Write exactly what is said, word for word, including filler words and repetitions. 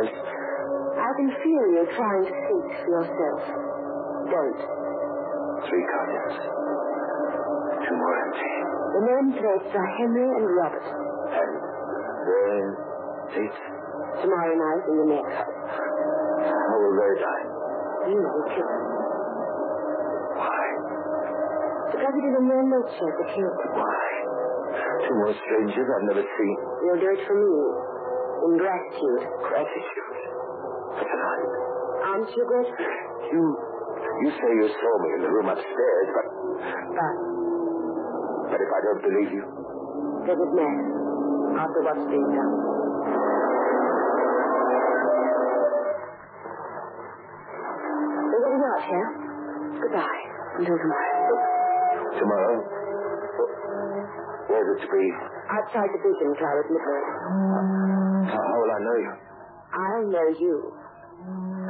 Alice. I can feel you trying to think for yourself. Don't. Three coffins. Two more empty. The name plates are Henry and Robert. And their dates? Tomorrow night in the next. How will they die? You will kill them. Why? Because it is in their nature to kill. Why? Two more strangers I've never seen. You'll do it for me. In gratitude. Gratitude? For tonight? Aren't you grateful? You... You say you saw me in the room upstairs, but... But? But if I don't believe you? Does it matter? After what's been done. We're getting out here. Goodbye. Until tomorrow. Tomorrow? Where's it to be? Outside the vision club at Midway. How, how will I know you? I'll know you.